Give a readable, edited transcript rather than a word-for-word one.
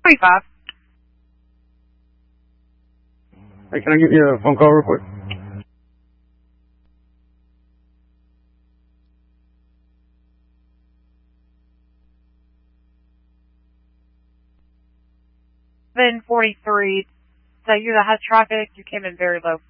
45. Hey, can I give you a phone call real quick? Then 43. So you had traffic. You came in very low.